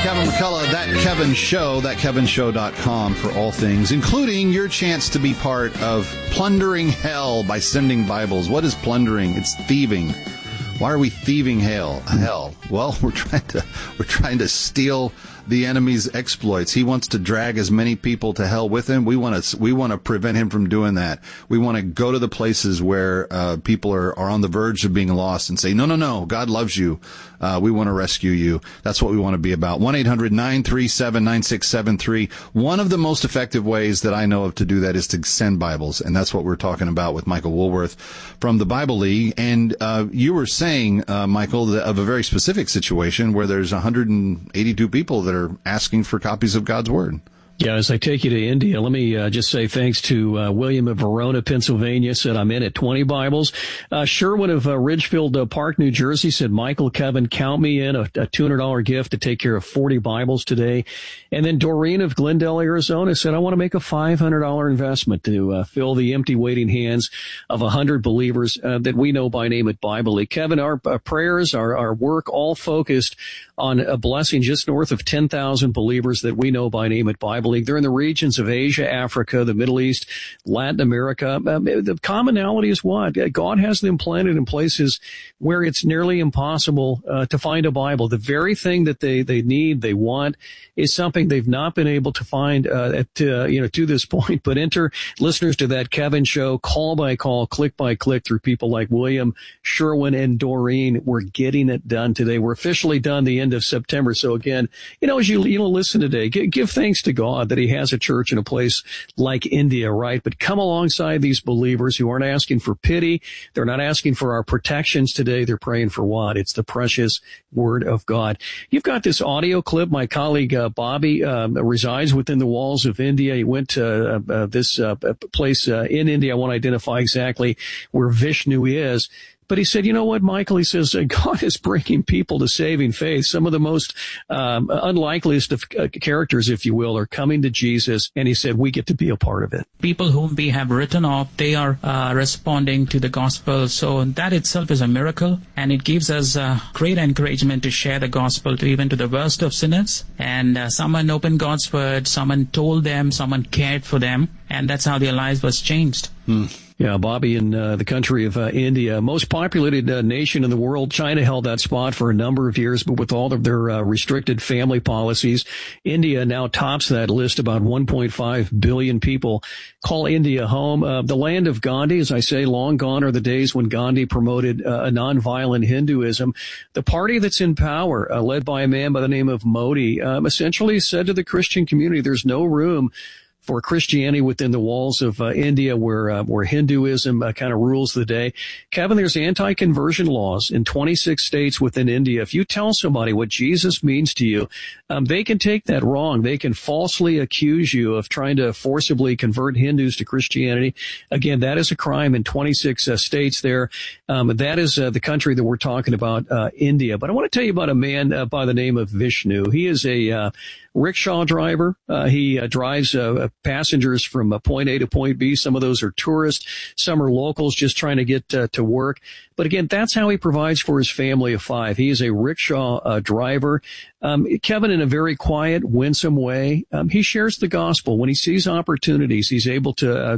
Kevin McCullough, That Kevin Show, thatkevinshow.com for all things, including your chance to be part of plundering hell by sending Bibles. What is plundering? It's thieving. Why are we thieving hell? Well, we're trying to steal the enemy's exploits. He wants to drag as many people to hell with him. We want to prevent him from doing that. We want to go to the places where people are on the verge of being lost and say, no, God loves you. We want to rescue you. That's what we want to be about. 1-800-937-9673. One of the most effective ways that I know of to do that is to send Bibles, and that's what we're talking about with Michael Woolworth from the Bible League. And you were saying, Michael, of a very specific situation where there's 182 people that are asking for copies of God's Word. Yeah, as I take you to India, let me just say thanks to William of Verona, Pennsylvania, said I'm in at 20 Bibles. Sherwood of Ridgefield Park, New Jersey, said, Michael, Kevin, count me in, a $200 gift to take care of 40 Bibles today. And then Doreen of Glendale, Arizona, said, I want to make a $500 investment to fill the empty waiting hands of 100 believers that we know by name at Bible League. Kevin, our prayers, our work, all focused on a blessing just north of 10,000 believers that we know by name at Bible League. They're in the regions of Asia, Africa, the Middle East, Latin America. The commonality is what? God has them planted in places where it's nearly impossible to find a Bible. The very thing that they need, they want, is something they've not been able to find to this point. But enter listeners to That Kevin Show, call by call, click by click, through people like William, Sherwin, and Doreen. We're getting it done today. We're officially done the end of September. So again, as you listen today, give thanks to God that he has a church in a place like India, right? But come alongside these believers who aren't asking for pity. They're not asking for our protections today. They're praying for what? It's the precious Word of God. You've got this audio clip. My colleague Bobby resides within the walls of India. He went to this place in India. I want to identify exactly where Vishnu is. But he said, you know what, Michael? He says, God is bringing people to saving faith. Some of the most unlikeliest of characters, if you will, are coming to Jesus. And he said, we get to be a part of it. People whom we have written off, they are responding to the gospel. So that itself is a miracle. And it gives us great encouragement to share the gospel even to the worst of sinners. And someone opened God's word, someone told them, someone cared for them. And that's how their lives was changed. Yeah, Bobby, in the country of India, most populated nation in the world. China held that spot for a number of years, but with all of their restricted family policies, India now tops that list. About 1.5 billion people call India home. The land of Gandhi, as I say, long gone are the days when Gandhi promoted a nonviolent Hinduism. The party that's in power, led by a man by the name of Modi, essentially said to the Christian community, there's no room for Christianity within the walls of India, where Hinduism kind of rules the day. Kevin, there's anti-conversion laws in 26 states within India. If you tell somebody what Jesus means to you, they can take that wrong. They can falsely accuse you of trying to forcibly convert Hindus to Christianity. Again, that is a crime in 26 states there. That is the country that we're talking about, India. But I want to tell you about a man by the name of Vishnu. He is a rickshaw driver. He drives passengers from point A to point B. Some of those are tourists. Some are locals just trying to get to work. But again, that's how he provides for his family of 5. He is a rickshaw driver. Kevin, in a very quiet, winsome way, he shares the gospel. When he sees opportunities, he's able to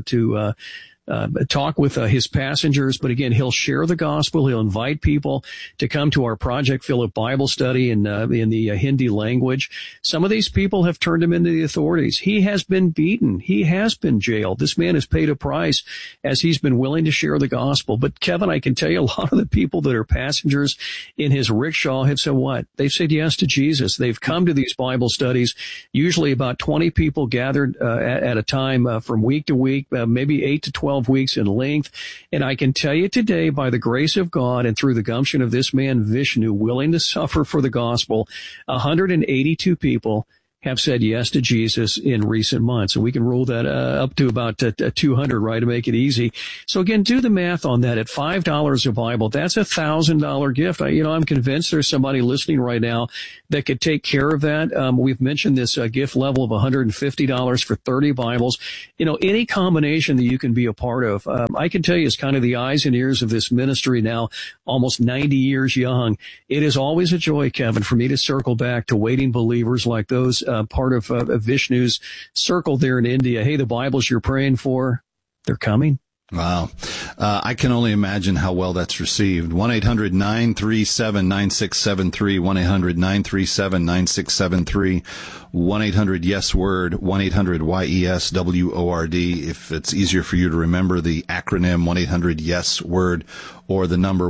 talk with his passengers. But again, he'll share the gospel. He'll invite people to come to our Project Philip Bible study in the Hindi language. Some of these people have turned him into the authorities. He has been beaten. He has been jailed. This man has paid a price as he's been willing to share the gospel. But Kevin, I can tell you, a lot of the people that are passengers in his rickshaw have said what? They've said yes to Jesus. They've come to these Bible studies, usually about 20 people gathered at a time from week to week, maybe 8 to 12 weeks in length. And I can tell you today, by the grace of God and through the gumption of this man, Vishnu, willing to suffer for the gospel, 182 people have said yes to Jesus in recent months. And we can roll that up to about 200, right, to make it easy. So again, do the math on that. At $5 a Bible, that's $1,000 gift. I'm convinced there's somebody listening right now that could take care of that. We've mentioned this gift level of $150 for 30 Bibles. Any combination that you can be a part of. I can tell you, as kind of the eyes and ears of this ministry now, almost 90 years young, it is always a joy, Kevin, for me to circle back to waiting believers like those part of Vishnu's circle there in India. Hey, the Bibles you're praying for, they're coming. Wow. I can only imagine how well that's received. 1-800-937-9673, 1-800-937-9673, 1-800-YES-WORD, 1-800-YES-WORD. If it's easier for you to remember the acronym 1-800-YES-WORD, or the number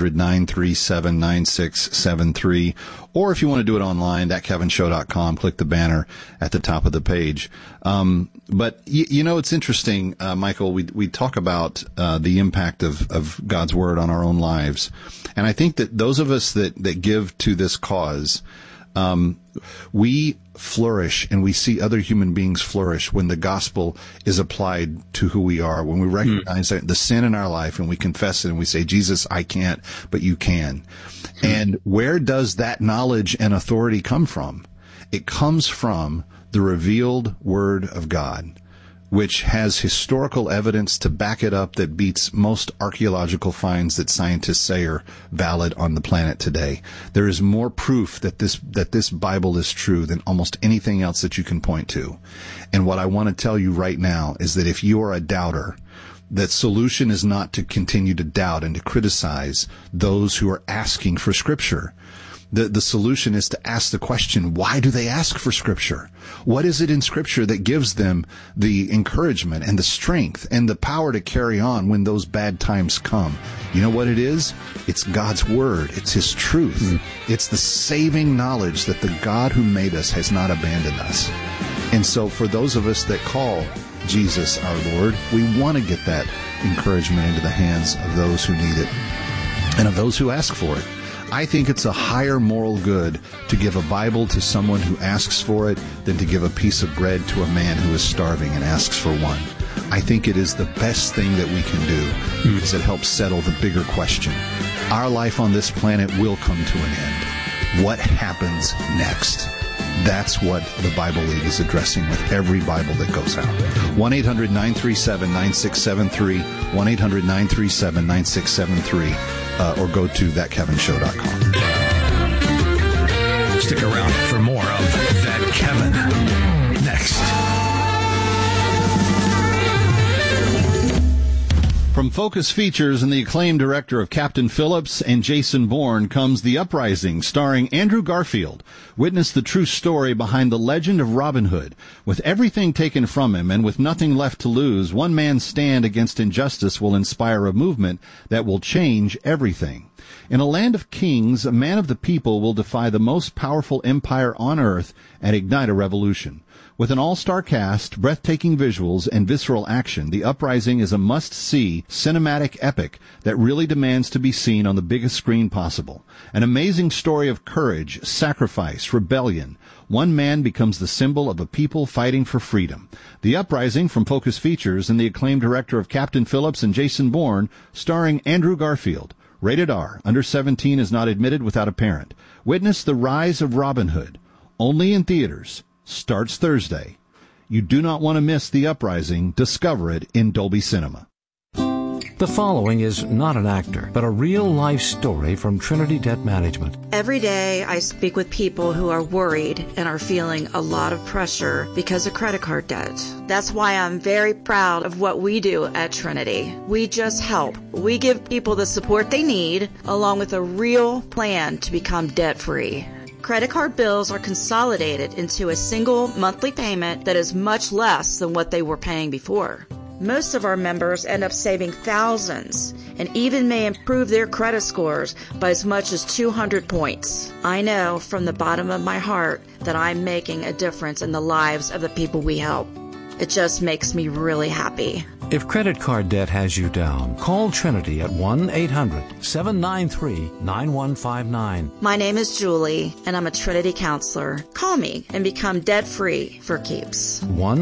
1-800-937-9673. Or if you want to do it online, thatkevinshow.com, click the banner at the top of the page. But it's interesting, Michael, we talk about the impact of God's Word on our own lives. And I think that those of us that give to this cause, we flourish and we see other human beings flourish when the gospel is applied to who we are, when we recognize the sin in our life and we confess it and we say, Jesus, I can't, but you can. And where does that knowledge and authority come from? It comes from the revealed Word of God, which has historical evidence to back it up that beats most archaeological finds that scientists say are valid on the planet today. There is more proof that this Bible is true than almost anything else that you can point to. And what I want to tell you right now is that if you are a doubter, that solution is not to continue to doubt and to criticize those who are asking for Scripture. The solution is to ask the question, why do they ask for Scripture? What is it in Scripture that gives them the encouragement and the strength and the power to carry on when those bad times come? You know what it is? It's God's Word. It's His truth. It's the saving knowledge that the God who made us has not abandoned us. And so for those of us that call Jesus our Lord, we want to get that encouragement into the hands of those who need it and of those who ask for it. I think it's a higher moral good to give a Bible to someone who asks for it than to give a piece of bread to a man who is starving and asks for one. I think it is the best thing that we can do because it helps settle the bigger question. Our life on this planet will come to an end. What happens next? That's what the Bible League is addressing with every Bible that goes out. 1-800-937-9673, 1-800-937-9673, or go to thatkevinshow.com. Stick around for more of That Kevin next. From Focus Features and the acclaimed director of Captain Phillips and Jason Bourne comes The Uprising, starring Andrew Garfield. Witness the true story behind the legend of Robin Hood. With everything taken from him and with nothing left to lose, one man's stand against injustice will inspire a movement that will change everything. In a land of kings, a man of the people will defy the most powerful empire on earth and ignite a revolution. With an all-star cast, breathtaking visuals, and visceral action, The Uprising is a must-see cinematic epic that really demands to be seen on the biggest screen possible. An amazing story of courage, sacrifice, rebellion. One man becomes the symbol of a people fighting for freedom. The Uprising from Focus Features and the acclaimed director of Captain Phillips and Jason Bourne, starring Andrew Garfield. Rated R. Under 17 is not admitted without a parent. Witness the rise of Robin Hood. Only in theaters. Starts Thursday. You do not want to miss The Uprising. Discover it in Dolby Cinema. The following is not an actor, but a real-life story from Trinity Debt Management. Every day I speak with people who are worried and are feeling a lot of pressure because of credit card debt. That's why I'm very proud of what we do at Trinity. We just help. We give people the support they need, along with a real plan to become debt-free. Credit card bills are consolidated into a single monthly payment that is much less than what they were paying before. Most of our members end up saving thousands and even may improve their credit scores by as much as 200 points. I know from the bottom of my heart that I'm making a difference in the lives of the people we help. It just makes me really happy. If credit card debt has you down, call Trinity at 1-800-793-9159. My name is Julie, and I'm a Trinity counselor. Call me and become debt-free for keeps.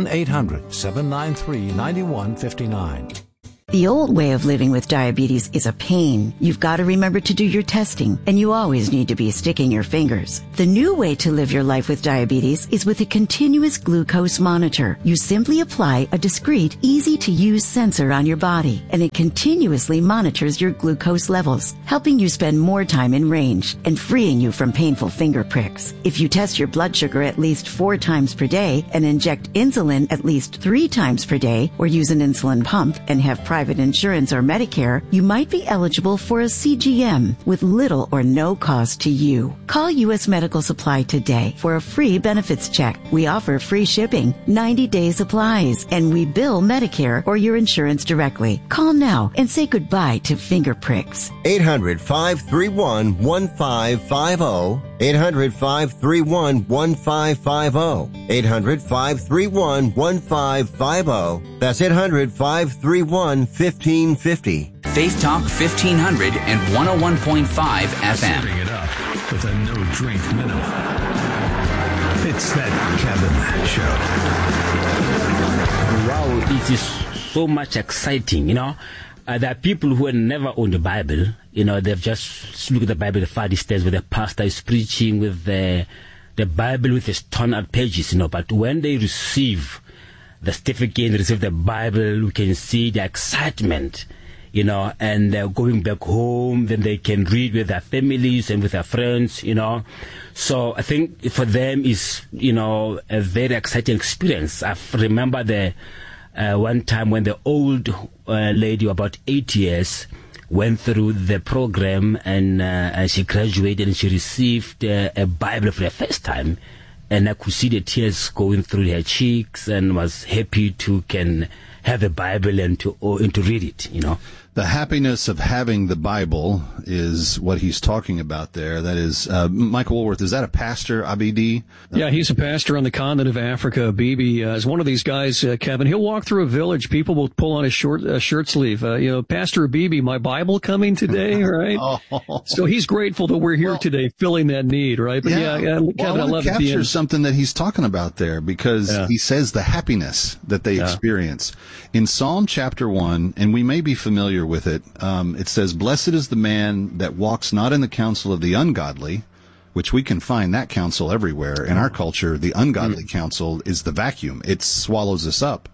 1-800-793-9159. The old way of living with diabetes is a pain. You've got to remember to do your testing, and you always need to be sticking your fingers. The new way to live your life with diabetes is with a continuous glucose monitor. You simply apply a discreet, easy-to-use sensor on your body, and it continuously monitors your glucose levels, helping you spend more time in range and freeing you from painful finger pricks. If you test your blood sugar at least 4 times per day and inject insulin at least 3 times per day, or use an insulin pump and have private insurance or Medicare, you might be eligible for a CGM with little or no cost to you. Call U.S. Medical Supply today for a free benefits check. We offer free shipping, 90-day supplies, and we bill Medicare or your insurance directly. Call now and say goodbye to finger pricks. 800-531-1550. 800-531-1550. 800-531-1550. That's 800-531-1550. Faith Talk 1500 and 101.5 FM. Setting it up with a no-drink minimum. It's that Kevin Show. Wow, it is so much exciting, There are people who have never owned a Bible. They've just looked at the Bible at the far distance where the pastor is preaching with the Bible with its torn out pages, But when they receive the certificate, receive the Bible, we can see the excitement, and they're going back home, then they can read with their families and with their friends, So I think for them is, a very exciting experience. I remember one time when the old lady, about 8 years, went through the program and she graduated and she received a Bible for the first time. And I could see the tears going through her cheeks and was happy to can have a Bible and to read it, The happiness of having the Bible is what he's talking about there. That is, Michael Woolworth, is that a pastor, Abidi? Yeah, he's a pastor on the continent of Africa. Bibi is one of these guys, Kevin. He'll walk through a village. People will pull on his shirt sleeve. Pastor Bibi, my Bible coming today, right? So he's grateful that we're here today, filling that need, right? But Kevin, I love to capture something that he's talking about there because he says the happiness that they experience. In Psalm chapter 1, and we may be familiar with it, it says, "Blessed is the man that walks not in the counsel of the ungodly," which we can find that counsel everywhere. In our culture, the ungodly counsel is the vacuum. It swallows us up.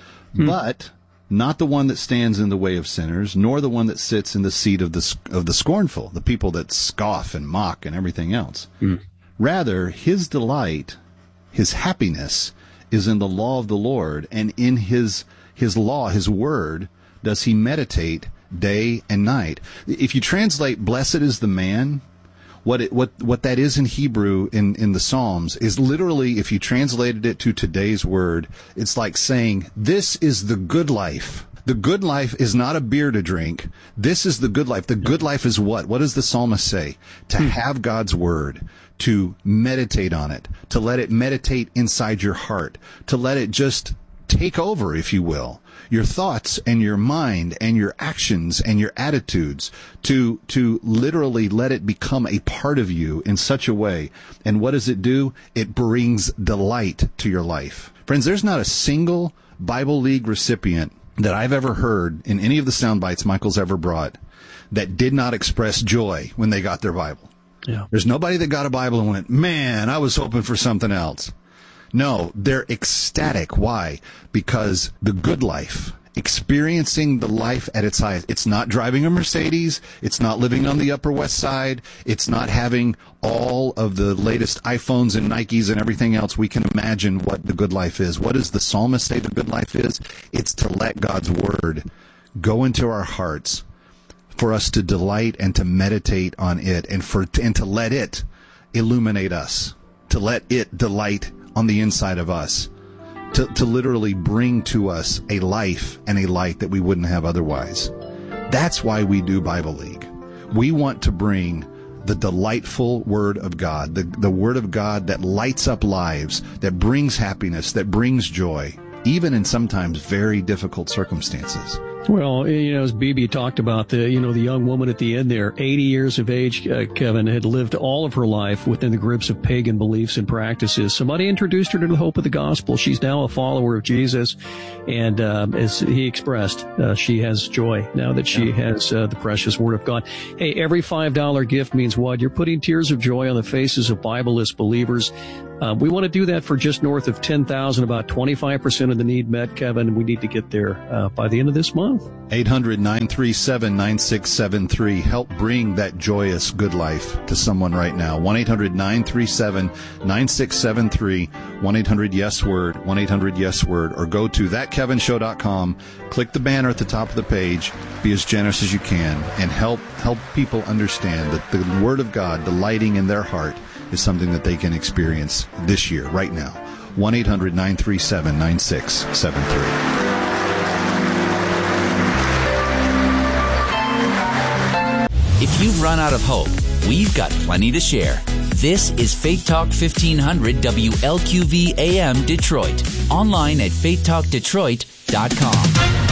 But not the one that stands in the way of sinners, nor the one that sits in the seat of the scornful, the people that scoff and mock and everything else. Rather, his delight, his happiness, is in the law of the Lord, and in his law, his word, does he meditate day and night. If you translate "blessed is the man," what that is in Hebrew in the Psalms is literally, if you translated it to today's word, it's like saying, this is the good life. The good life is not a beer to drink. This is the good life. The good life is what? What does the psalmist say? To have God's word, to meditate on it, to let it meditate inside your heart, to let it just take over, if you will, your thoughts and your mind and your actions and your attitudes, to literally let it become a part of you in such a way. And what does it do? It brings delight to your life. Friends, there's not a single Bible League recipient that I've ever heard in any of the sound bites Michael's ever brought that did not express joy when they got their Bible. Yeah. There's nobody that got a Bible and went, man, I was hoping for something else. No, they're ecstatic. Why? Because the good life, experiencing the life at its highest. It's not driving a Mercedes. It's not living on the Upper West Side. It's not having all of the latest iPhones and Nikes and everything else we can imagine what the good life is. What does the psalmist say the good life is? It's to let God's word go into our hearts, for us to delight and to meditate on it, and to let it illuminate us, to let it delight on the inside of us, to literally bring to us a life and a light that we wouldn't have otherwise. That's why we do Bible League. We want to bring the delightful Word of God, the Word of God that lights up lives, that brings happiness, that brings joy even in sometimes very difficult circumstances. Well, as BB talked about the young woman at the end there, 80 years of age, Kevin, had lived all of her life within the grips of pagan beliefs and practices. Somebody introduced her to the hope of the gospel. She's now a follower of Jesus. And, as he expressed, she has joy now that she has the precious word of God. Hey, every $5 gift means what? You're putting tears of joy on the faces of Bible-less believers. We want to do that for just north of 10,000, about 25% of the need met, Kevin. We need to get there by the end of this month. 800-937-9673. Help bring that joyous good life to someone right now. 1-800-937-9673. 1-800-YES-WORD. 1-800-YES-WORD. Or go to thatkevinshow.com. Click the banner at the top of the page. Be as generous as you can and help people understand that the Word of God delighting in their heart is something that they can experience this year, right now. 1-800-937-9673. If you've run out of hope, we've got plenty to share. This is Faith Talk 1500 WLQV AM Detroit. Online at faithtalkdetroit.com.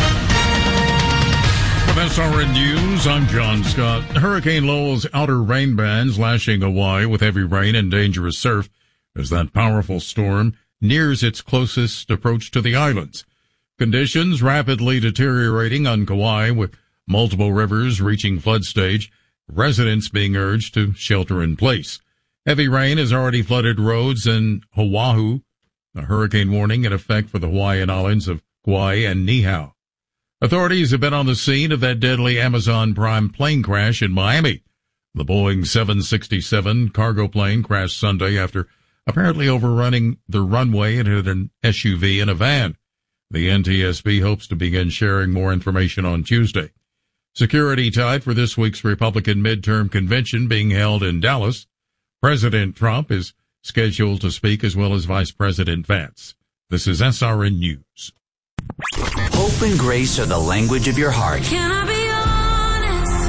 With SRN News, I'm John Scott. Hurricane Lowell's outer rain bands lashing Hawaii with heavy rain and dangerous surf as that powerful storm nears its closest approach to the islands. Conditions rapidly deteriorating on Kauai with multiple rivers reaching flood stage, residents being urged to shelter in place. Heavy rain has already flooded roads in Oahu. A hurricane warning in effect for the Hawaiian islands of Kauai and Niihau. Authorities have been on the scene of that deadly Amazon Prime plane crash in Miami. The Boeing 767 cargo plane crashed Sunday after apparently overrunning the runway and hit an SUV and a van. The NTSB hopes to begin sharing more information on Tuesday. Security tight for this week's Republican midterm convention being held in Dallas. President Trump is scheduled to speak as well as Vice President Vance. This is SRN News. Hope and grace are the language of your heart. Can I be honest?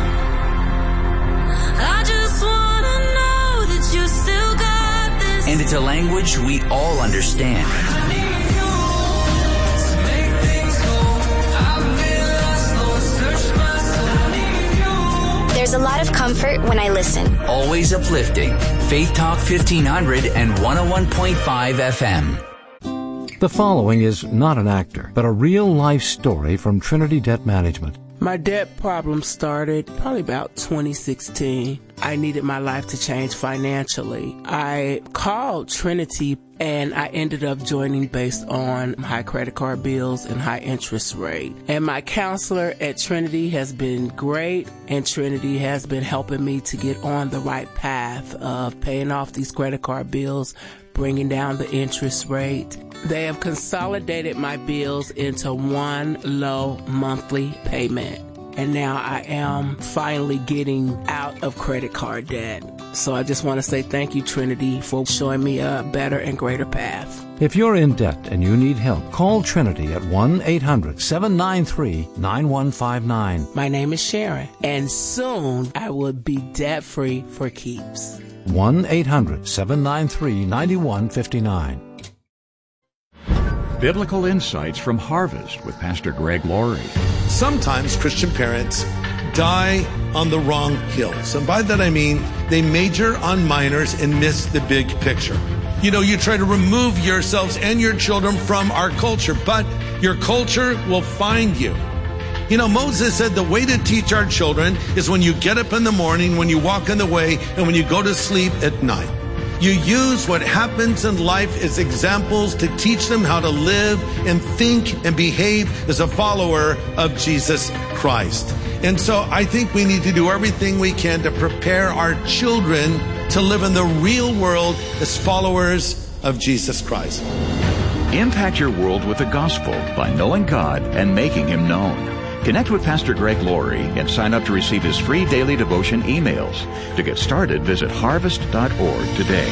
I just want to know that you still got this. And it's a language we all understand. There's a lot of comfort when I listen. Always uplifting. Faith Talk 1500 and 101.5 FM. The following is not an actor, but a real-life story from Trinity Debt Management. My debt problem started probably about 2016. I needed my life to change financially. I called Trinity and I ended up joining based on high credit card bills and high interest rate. And my counselor at Trinity has been great, and Trinity has been helping me to get on the right path of paying off these credit card bills, bringing down the interest rate. They have consolidated my bills into one low monthly payment. And now I am finally getting out of credit card debt. So I just want to say thank you, Trinity, for showing me a better and greater path. If you're in debt and you need help, call Trinity at 1-800-793-9159. My name is Sharon, and soon I will be debt-free for keeps. 1-800-793-9159. Biblical Insights from Harvest with Pastor Greg Laurie. Sometimes Christian parents die on the wrong hills. And by that I mean they major on minors and miss the big picture. You know, you try to remove yourselves and your children from our culture, but your culture will find you. You know, Moses said the way to teach our children is when you get up in the morning, when you walk in the way, and when you go to sleep at night. You use what happens in life as examples to teach them how to live and think and behave as a follower of Jesus Christ. And so I think we need to do everything we can to prepare our children to live in the real world as followers of Jesus Christ. Impact your world with the gospel by knowing God and making Him known. Connect with Pastor Greg Laurie and sign up to receive his free daily devotion emails. To get started, visit harvest.org today.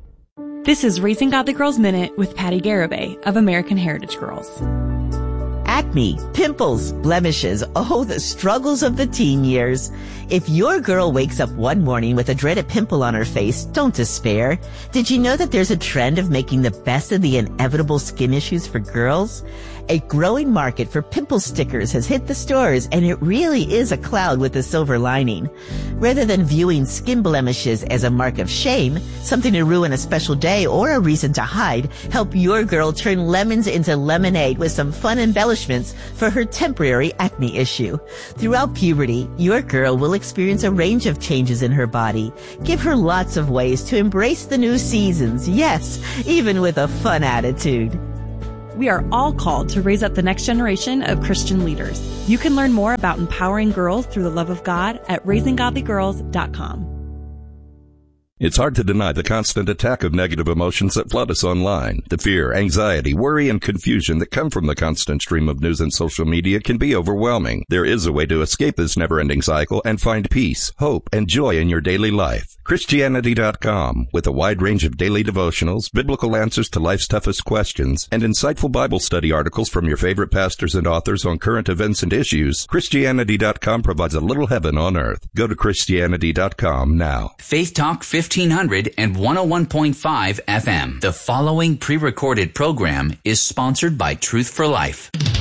This is Raising Godly Girls Minute with Patty Garibay of American Heritage Girls. Acne, pimples, blemishes, oh, the struggles of the teen years. If your girl wakes up one morning with a dreaded pimple on her face, don't despair. Did you know that there's a trend of making the best of the inevitable skin issues for girls? A growing market for pimple stickers has hit the stores, and it really is a cloud with a silver lining. Rather than viewing skin blemishes as a mark of shame, something to ruin a special day or a reason to hide, help your girl turn lemons into lemonade with some fun embellishments for her temporary acne issue. Throughout puberty, your girl will experience a range of changes in her body. Give her lots of ways to embrace the new seasons, yes, even with a fun attitude. We are all called to raise up the next generation of Christian leaders. You can learn more about empowering girls through the love of God at raisinggodlygirls.com. It's hard to deny the constant attack of negative emotions that flood us online. The fear, anxiety, worry, and confusion that come from the constant stream of news and social media can be overwhelming. There is a way to escape this never-ending cycle and find peace, hope, and joy in your daily life. Christianity.com, with a wide range of daily devotionals, biblical answers to life's toughest questions, and insightful Bible study articles from your favorite pastors and authors on current events and issues, Christianity.com provides a little heaven on earth. Go to Christianity.com now. Faith Talk 1500 and 101.5 FM. The following pre-recorded program is sponsored by Truth for Life.